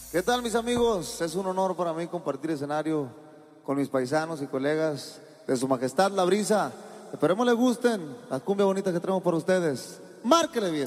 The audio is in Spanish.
¿Qué tal, mis amigos? Es un honor para mí compartir escenario con mis paisanos y colegas de Su Majestad La Brisa. Esperemos les gusten la cumbia bonita que traemos para ustedes. Márquele bien.